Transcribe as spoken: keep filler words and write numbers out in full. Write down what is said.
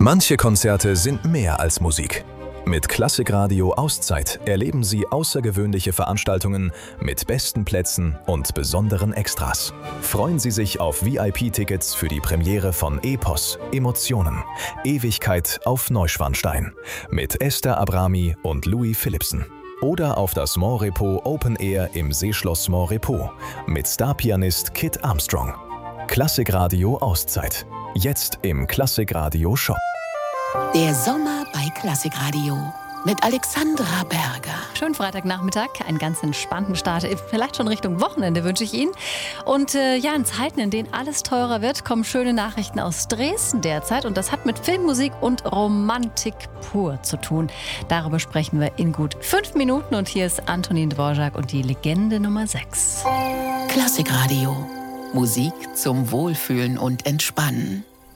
Manche Konzerte sind mehr als Musik. Mit Klassikradio Auszeit erleben Sie außergewöhnliche Veranstaltungen mit besten Plätzen und besonderen Extras. Freuen Sie sich auf V I P-Tickets für die Premiere von Epos, Emotionen, Ewigkeit auf Neuschwanstein mit Esther Abrami und Louis Philippsen. Oder auf das Montrepos Open Air im Seeschloss Montrepos mit Starpianist Kit Armstrong. Klassikradio Auszeit. Jetzt im Klassikradio Shop. Der Sommer bei Klassikradio mit Alexandra Berger. Schönen Freitagnachmittag, einen ganz entspannten Start, vielleicht schon Richtung Wochenende wünsche ich Ihnen. Und äh, ja, in Zeiten, in denen alles teurer wird, kommen schöne Nachrichten aus Dresden derzeit. Und das hat mit Filmmusik und Romantik pur zu tun. Darüber sprechen wir in gut fünf Minuten. Und hier ist Antonin Dvorak und die Legende Nummer sechs. Klassikradio. Musik zum Wohlfühlen und Entspannen.